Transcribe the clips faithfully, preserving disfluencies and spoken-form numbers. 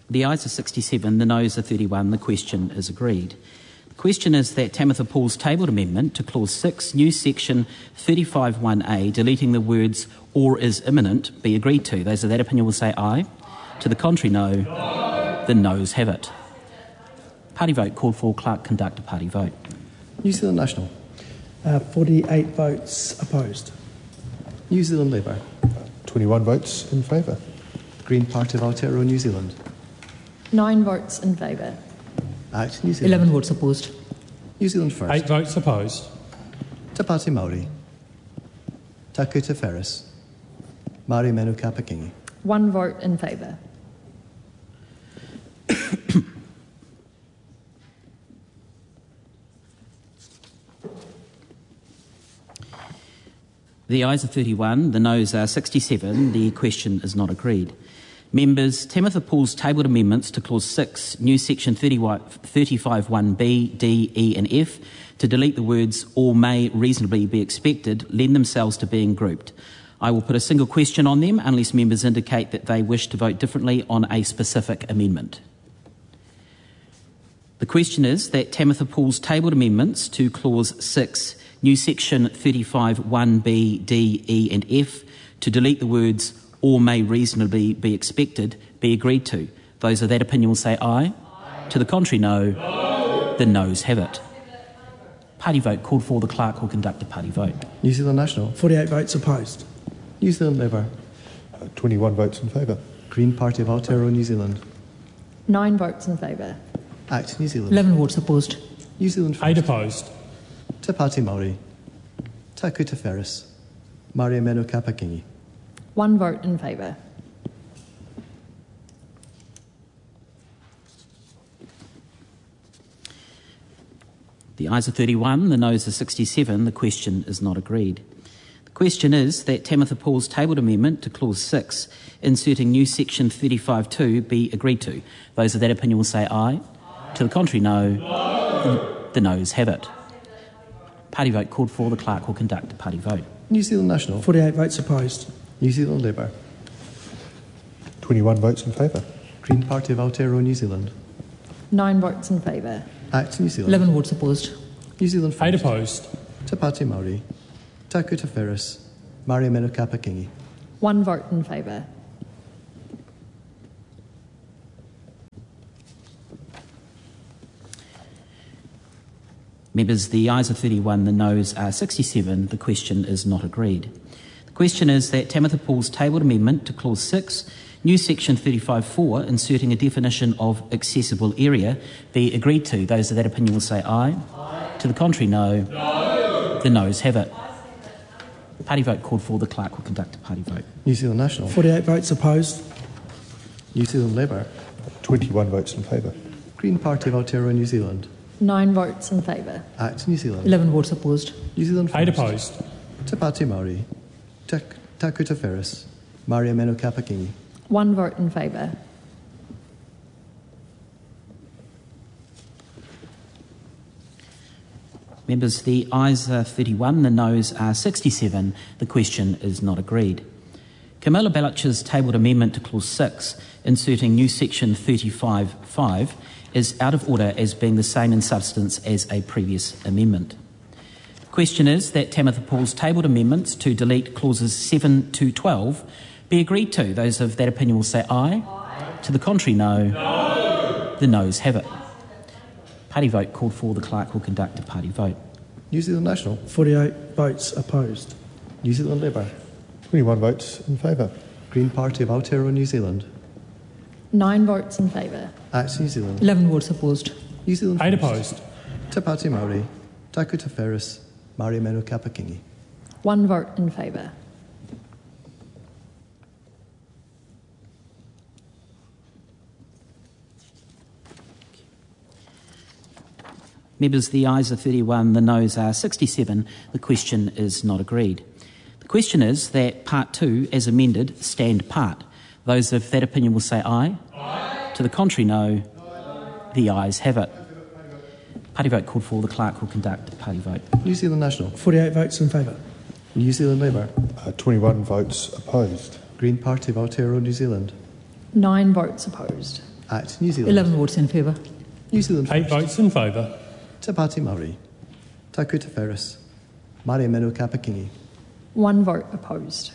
The ayes are sixty-seven, the noes are thirty-one. The question is agreed. The question is that Tamitha Paul's tabled amendment to Clause six, new section thirty-five one A, deleting the words or is imminent, be agreed to. Those of that opinion will say aye. To the contrary, no. No. The noes have it. Party vote called for. Clerk, conduct a party vote. New Zealand National. Uh, forty-eight votes opposed. New Zealand Labour. twenty-one votes in favour. Green Party of Aotearoa New Zealand. Nine votes in favour. Act New Zealand. Eleven votes opposed. New Zealand First. Eight votes opposed. Te Pāti Māori. Taku Te Wheres. Māori Manu Kapakingi. One vote in favour. The ayes are thirty-one, the noes are sixty-seven. The question is not agreed. Members, Tamitha Paul's tabled amendments to Clause six, new section thirty-five one B, D, E and F, to delete the words or may reasonably be expected, lend themselves to being grouped. I will put a single question on them unless members indicate that they wish to vote differently on a specific amendment. The question is that Tamitha Paul's tabled amendments to Clause six, new section thirty-five one B, D, E and F, to delete the words or may reasonably be expected, be agreed to. Those of that opinion will say aye. Aye. To the contrary, no. No. The noes have it. Party vote called for. The clerk will conduct a party vote. New Zealand National. forty-eight votes opposed. New Zealand Labour. Uh, twenty-one votes in favour. Green Party of Aotearoa New Zealand. Nine votes in favour. Act New Zealand. Eleven votes opposed. New Zealand First. Eight opposed. Te Pāti Māori. Taku Te Wheres. Māori Manu Kapakingi. One vote in favour. The ayes are thirty-one, the noes are sixty-seven. The question is not agreed. The question is that Tamitha Paul's tabled amendment to Clause six, inserting new section thirty-five two, be agreed to. Those of that opinion will say aye. Aye. To the contrary, no. No. The noes have it. Party vote called for. The clerk will conduct a party vote. New Zealand National. forty-eight votes opposed. New Zealand Labour. twenty-one votes in favour. Green Party of Aotearoa New Zealand. Nine votes in favour. Act New Zealand. Eleven votes opposed. New Zealand First. Eight opposed. Te Pāti Māori. Taku Te Wheres. Māori Manu Kapakingi. One vote in favour. Members, the ayes are thirty-one, the noes are sixty-seven. The question is not agreed. The question is that Tamitha Paul's tabled amendment to Clause six, new section thirty-five four, inserting a definition of accessible area, be agreed to. Those of that opinion will say aye. Aye. To the contrary, no. No. The noes have it. Party vote called for. The clerk will conduct a party vote. New Zealand National. forty-eight votes opposed. New Zealand Labour. twenty-one votes in favour. Green Party of Aotearoa New Zealand. Nine votes in favour. Act New Zealand. Eleven votes opposed. New Zealand First. Eight opposed. Te Pāti Māori. Taku Te Wheres. Māori Manu Kapakingi. One vote in favour. Members, the ayes are thirty-one, the noes are sixty-seven. The question is not agreed. Camilla Bellich's tabled amendment to Clause six, inserting new section thirty-five five, is out of order as being the same in substance as a previous amendment. The question is that Tamitha Paul's tabled amendments to delete clauses seven to twelve be agreed to. Those of that opinion will say aye. Aye. To the contrary, no. No. The noes have it. Party vote called for. The clerk will conduct a party vote. New Zealand National. forty-eight votes opposed. New Zealand Labour. twenty-one votes in favour. Green Party of Aotearoa New Zealand. Nine votes in favour. Act New Zealand. Eleven votes opposed. New Zealand Eight First. opposed. Te Pāti Māori. Taku Te Wheres. Māori Manu Kapakingi. One vote in favour. Members, the ayes are thirty-one, the noes are sixty-seven. The question is not agreed. The question is that Part two, as amended, stand part. Those of that opinion will say aye. Aye. To the contrary, no. No. The ayes have it. Party vote called for. The clerk will conduct a party vote. New Zealand National. forty-eight votes in favour. New Zealand Labour. Uh, twenty-one votes opposed. Green Party of Aotearoa New Zealand. Nine votes opposed. Act New Zealand. eleven votes in favour. New Zealand Eight First. votes in favour. Te Pāti Māori. Taku Te Wheres. Māori Manu Kapakingi. One vote opposed.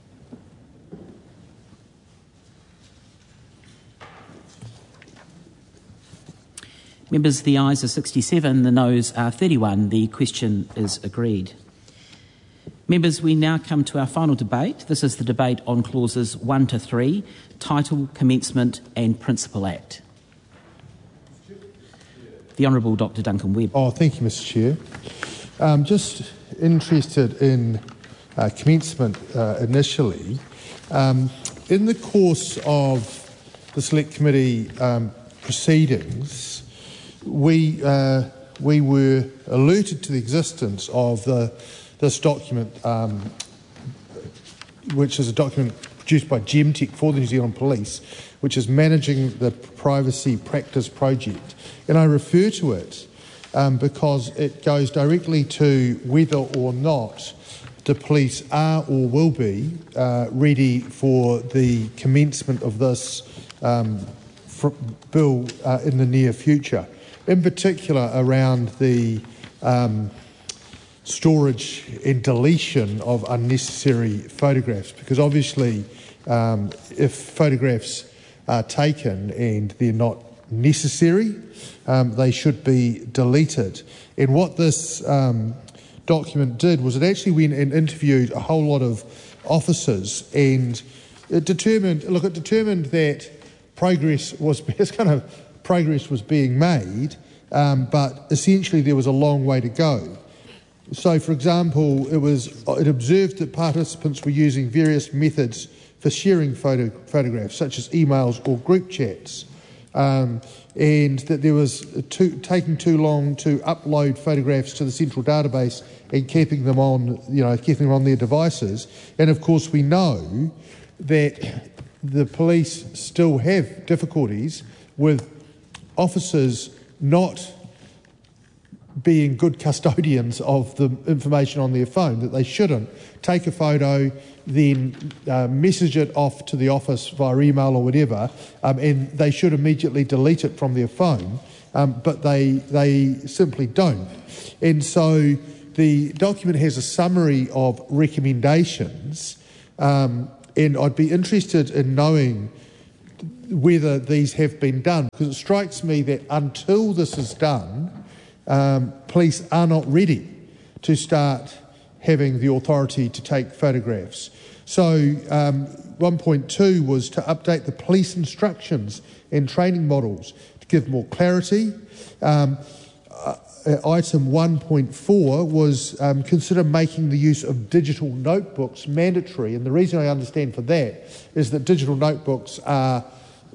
Members, the ayes are sixty-seven, the noes are thirty-one. The question is agreed. Members, we now come to our final debate. This is the debate on clauses one to three, Title, Commencement and Principal Act. The Honourable Doctor Duncan Webb. Oh, thank you, Mister Chair. Um, just interested in uh, commencement uh, initially. Um, in the course of the Select Committee um, proceedings, we uh, we were alerted to the existence of the this document, um, which is a document produced by Gemtech for the New Zealand Police, which is managing the Privacy Practice Project. And I refer to it um, because it goes directly to whether or not the police are or will be uh, ready for the commencement of this um, bill uh, in the near future. In particular, around the um, storage and deletion of unnecessary photographs, because obviously um, if photographs are taken and they're not necessary, um, they should be deleted. And what this um, document did was it actually went and interviewed a whole lot of officers, and it determined, look, it determined that progress was, it's kind of progress was being made, um, but essentially there was a long way to go. So, for example, it was it observed that participants were using various methods for sharing photo, photographs, such as emails or group chats, um, and that there was too, taking too long to upload photographs to the central database and keeping them on, you know, keeping them on their devices. And of course, we know that the police still have difficulties with officers not being good custodians of the information on their phone, that they shouldn't take a photo, then uh, message it off to the office via email or whatever, um, and they should immediately delete it from their phone, um, but they, they simply don't. And so the document has a summary of recommendations, um, and I'd be interested in knowing whether these have been done, because it strikes me that until this is done, um, police are not ready to start having the authority to take photographs. So um, one point two was to update the police instructions and training models to give more clarity. Um, uh, item one point four was um, consider making the use of digital notebooks mandatory, and the reason I understand for that is that digital notebooks are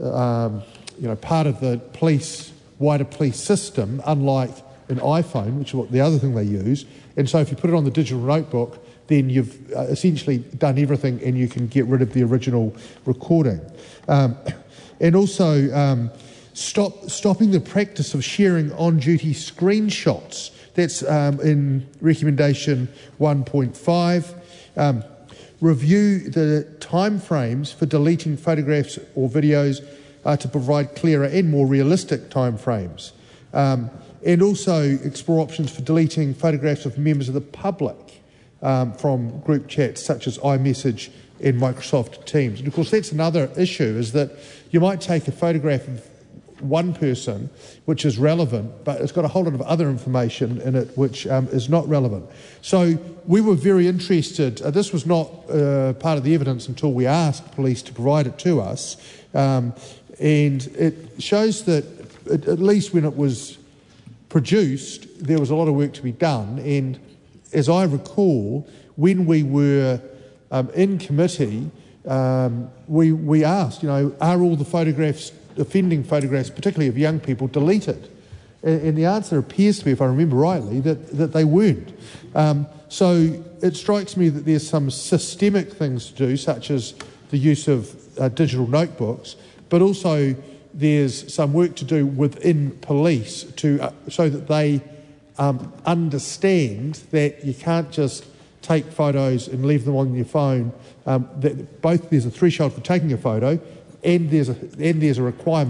um, you know, part of the police, wider police system, unlike an iPhone, which is what the other thing they use. And so if you put it on the digital notebook, then you've uh, essentially done everything and you can get rid of the original recording. Um, and also um, stop stopping the practice of sharing on-duty screenshots. That's um, in recommendation one point five. Um, review the timeframes for deleting photographs or videos uh, to provide clearer and more realistic timeframes. Um, and also explore options for deleting photographs of members of the public um, from group chats such as iMessage and Microsoft Teams. And of course that's another issue, is that you might take a photograph of one person which is relevant, but it's got a whole lot of other information in it which um, is not relevant. So we were very interested, uh, this was not uh, part of the evidence until we asked police to provide it to us, um, and it shows that it, at least when it was produced, there was a lot of work to be done. And as I recall, when we were um, in committee, um, we, we asked, you know, are all the photographs, offending photographs, particularly of young people, deleted? And, and the answer appears to be, if I remember rightly, that, that they weren't. Um, so it strikes me that there's some systemic things to do, such as the use of uh, digital notebooks, but also there's some work to do within police to uh, so that they um, understand that you can't just take photos and leave them on your phone. Um, that both there's a threshold for taking a photo, and there's a and there's a requirement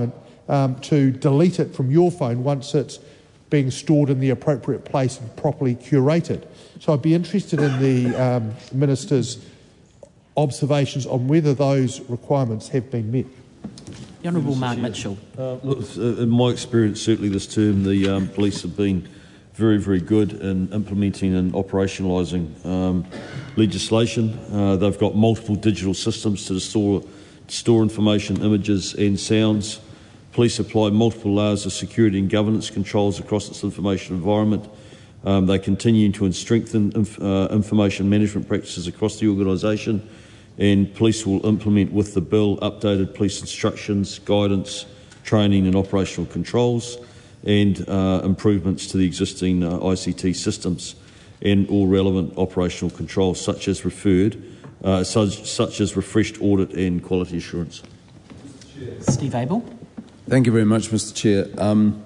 um, to delete it from your phone once it's being stored in the appropriate place and properly curated. So I'd be interested in the um, Minister's observations on whether those requirements have been met. The Honourable Mark Mitchell. Uh, look, in my experience, certainly this term, the um, police have been very, very good in implementing and operationalising um, legislation. Uh, they've got multiple digital systems to store, store information, images and sounds. Police apply multiple layers of security and governance controls across its information environment. Um, they continue to strengthen inf uh, information management practices across the organisation, and police will implement with the bill updated police instructions, guidance, training and operational controls, and uh, improvements to the existing uh, I C T systems and all relevant operational controls such as referred, uh, such, such as refreshed audit and quality assurance. Steve Abel. Thank you very much, Mister Chair. Um,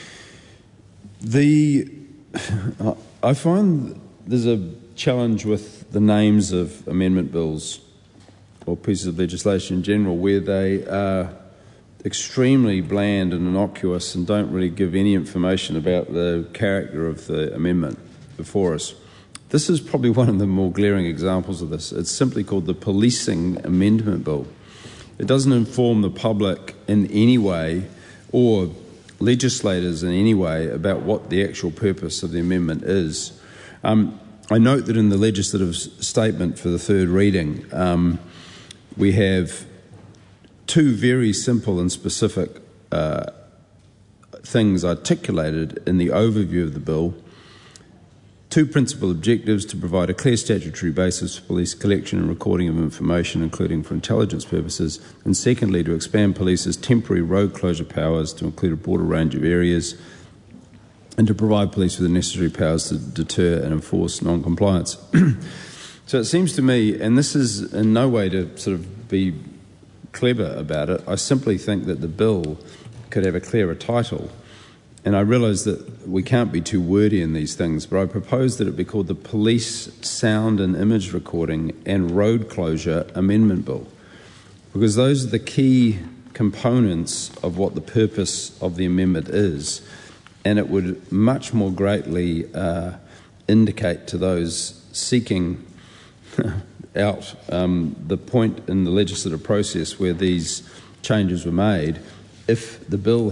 the I find there's a challenge with the names of amendment bills or pieces of legislation in general where they are extremely bland and innocuous and don't really give any information about the character of the amendment before us. This is probably one of the more glaring examples of this. It's simply called the Policing Amendment Bill. It doesn't inform the public in any way or legislators in any way about what the actual purpose of the amendment is. Um, I note that in the legislative statement for the third reading, um, we have two very simple and specific uh, things articulated in the overview of the bill. Two principal objectives: to provide a clear statutory basis for police collection and recording of information, including for intelligence purposes, and secondly, to expand police's temporary road closure powers to include a broader range of areas, and to provide police with the necessary powers to deter and enforce non-compliance. So it seems to me, and this is in no way to sort of be clever about it, I simply think that the bill could have a clearer title. And I realise that we can't be too wordy in these things, but I propose that it be called the Police Sound and Image Recording and Road Closure Amendment Bill, because those are the key components of what the purpose of the amendment is, and it would much more greatly uh, indicate to those seeking out um, the point in the legislative process where these changes were made, if the bill